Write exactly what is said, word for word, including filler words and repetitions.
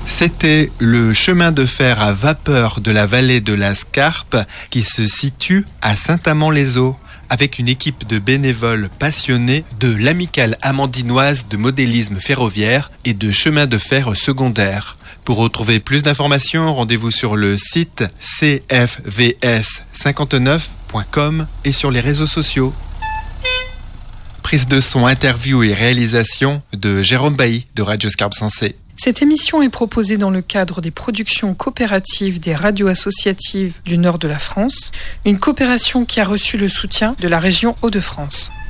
C'était le chemin de fer à vapeur de la vallée de la Scarpe qui se situe à Saint-Amand-les-Eaux, avec une équipe de bénévoles passionnés de l'amicale amandinoise de modélisme ferroviaire et de chemin de fer secondaire. Pour retrouver plus d'informations, rendez-vous sur le site c f v s cinquante-neuf point com et sur les réseaux sociaux. Prise de son, interview et réalisation de Jérôme Bailly de Radio Scarpe Sensée. Cette émission est proposée dans le cadre des productions coopératives des radios associatives du nord de la France, une coopération qui a reçu le soutien de la région Hauts-de-France.